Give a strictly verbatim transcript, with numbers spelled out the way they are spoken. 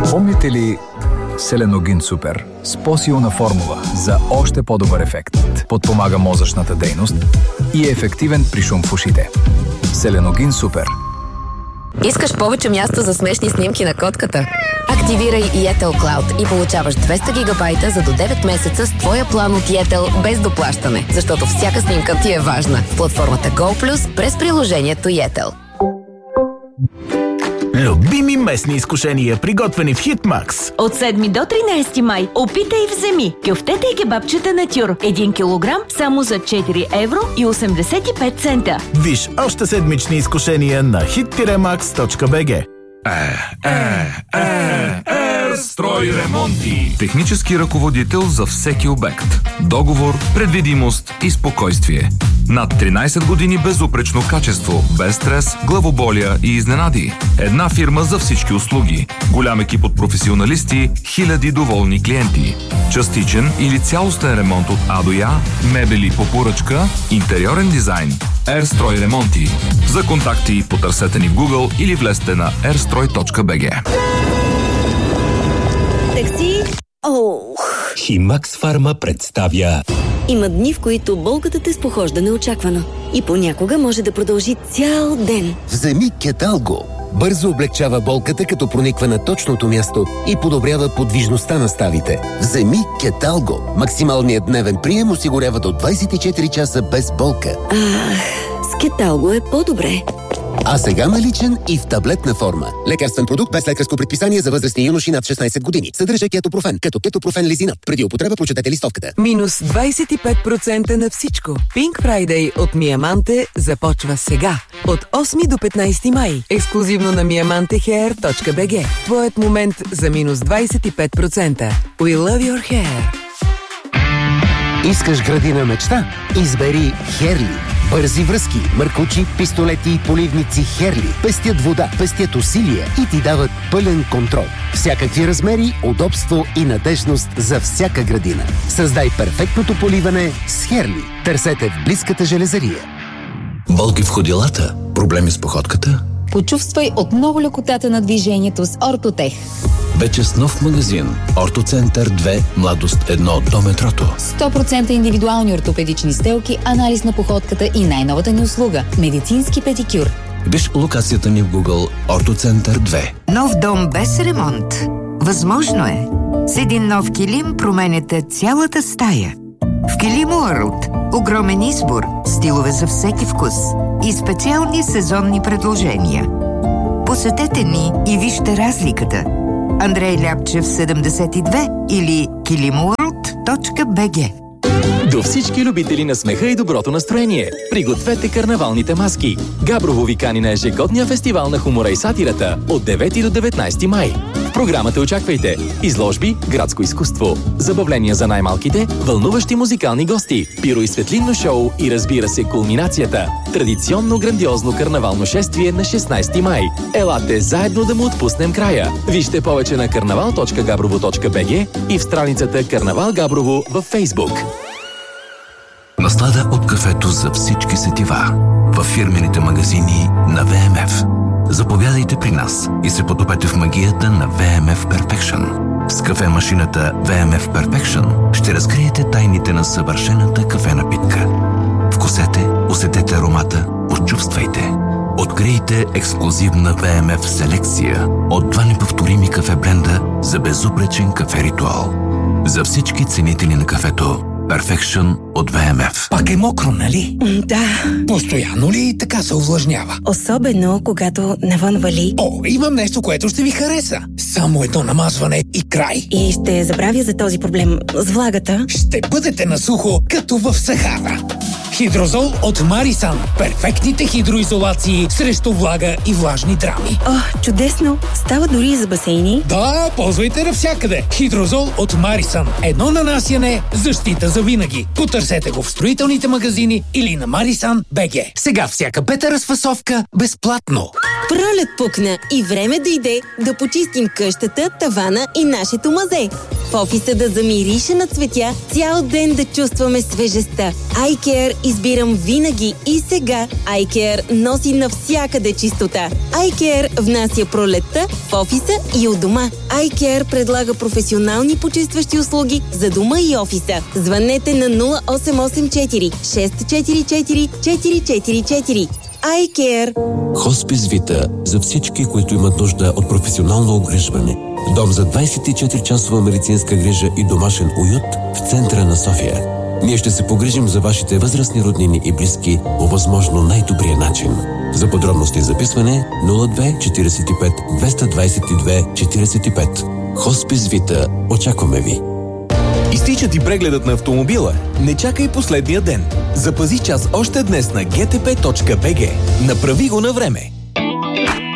Помните ли Селеногин Супер с по-силна формула за още по-добър ефект? Подпомага мозъчната дейност и е ефективен при шум в ушите. Селеногин Супер. Искаш повече място за смешни снимки на котката? Активирай Yettel Cloud и получаваш двеста гигабайта за до девет месеца с твоя план от Yettel без доплащане, защото всяка снимка ти е важна. В платформата GoPlus през приложението Yettel. Любими местни изкушения, приготвени в Хитмакс. От седми до тринайсети май опитай и вземи кюфтета и кебабчета натюр. един килограм само за четири евро и осемдесет и пет цента. Виж още седмични изкушения на хит макс точка би джи. Е, е, е, е, строй ремонти. Технически ръководител за всеки обект. Договор, предвидимост и спокойствие. Над тринайсет години безупречно качество, без стрес, главоболия и изненади. Една фирма за всички услуги. Голям екип от професионалисти, хиляди доволни клиенти. Частичен или цялостен ремонт от А до Я, мебели по поръчка, интериорен дизайн. Ерстрой ремонти. За контакти потърсете ни в Google или влезте на ерстрой точка би джи. Такси? Оу! Химакс Фарма представя. Има дни, в които болката те спохожда неочаквано. И понякога може да продължи цял ден. Вземи Кеталго. Бързо облегчава болката, като прониква на точното място и подобрява подвижността на ставите. Вземи Кеталго. Максималният дневен прием осигурява до двайсет и четири часа без болка. Ах, с Кеталго е по-добре. А сега наличен и в таблетна форма. Лекарствен продукт без лекарско предписание за възрастни юноши над шестнайсет години. Съдържа кетопрофен, като кетопрофен лизинат. Преди употреба прочетете листовката. Минус двайсет и пет процента на всичко. Pink Friday от Миаманте започва сега. От осми до петнайсети май. Ексклузивно на миаманте хеър точка би джи. Твоят момент за минус двайсет и пет процента. We love your hair. Искаш градина мечта? Избери Херли. Бързи връзки, мъркучи, пистолети и поливници Херли пестят вода, пестят усилия и ти дават пълен контрол. Всякакви размери, удобство и надежност за всяка градина. Създай перфектното поливане с Херли. Търсете в близката железария. Болки в ходилата? Проблеми с походката? Почувствай отново лекотата на движението с Ортотех. Вече с нов магазин. Ортоцентър две, младост едно до метрото. сто процента индивидуални ортопедични сделки, анализ на походката и най-новата ни услуга – медицински педикюр. Виж локацията ни в Google Ортоцентър две. Нов дом без ремонт. Възможно е. С един нов килим променяте цялата стая. В Килим Уърлд огромен избор, стилове за всеки вкус и специални сезонни предложения. Посетете ни и вижте разликата. Андрей Ляпчев седемдесет и две или килим уърлд точка би джи. До всички любители на смеха и доброто настроение, пригответе карнавалните маски. Габрово ви кани на ежегодния фестивал на хумора и сатирата от девети до деветнайсети май. В програмата очаквайте изложби, градско изкуство, забавления за най-малките, вълнуващи музикални гости, пиро и светлинно шоу и разбира се кулминацията – традиционно грандиозно карнавално шествие на шестнайсети май. Елате заедно да му отпуснем края. Вижте повече на карнавал точка габрово точка би джи и в страницата Карнавал Габрово във Фейсбук. Наслада от кафето за всички сетива във фирмените магазини на Ви Ем Еф. Заповядайте при нас и се потопете в магията на Ви Ем Еф Perfection. С кафе-машината Ви Ем Еф Perfection ще разкриете тайните на съвършената кафе напитка. Вкусете, усетете аромата, почувствайте. Открийте ексклюзивна Ви Ем Еф селекция от два неповторими кафе бренда за безупречен кафе ритуал. За всички ценители на кафето Perfection от Ви Ем Еф. Пак е мокро, нали? Да. Постоянно ли така се увлажнява? Особено, когато навън вали. О, имам нещо, което ще ви хареса. Само едно намазване и край. И ще забравя за този проблем с влагата. Ще бъдете на сухо, като в Сахара. Хидрозол от Марисан. Перфектните хидроизолации срещу влага и влажни драми. О, чудесно! Става дори и за басейни. Да, ползвайте навсякъде. Хидрозол от Марисан. Едно нанасяне, защита за винаги. Потърсете го в строителните магазини или на Марисан точка би джи. Сега всяка пета разфасовка безплатно. Пролет пукна и време дойде да почистим къщата, тавана и нашето мазе. В офиса да замирише на цветя, цял ден да чувстваме свежестта. iCare избирам винаги и сега. iCare носи навсякъде чистота. iCare внася пролетта в офиса и от дома. iCare предлага професионални почистващи услуги за дома и офиса. Звънете на нула осем осем четири шест четири четири четири четири четири. iCare. Хоспис Вита за всички, които имат нужда от професионално огрижване. Дом за двайсет и четири часова медицинска грижа и домашен уют в центъра на София. Ние ще се погрижим за вашите възрастни роднини и близки по възможно най-добрия начин. За подробности и записване нула две четирийсет и пет двеста двайсет и две четирийсет и пет. Хоспис Вита. Очакваме ви! Изтича ти прегледът на автомобила? Не чакай последния ден. Запази час още днес на джи ти пи точка би джи. Направи го на време.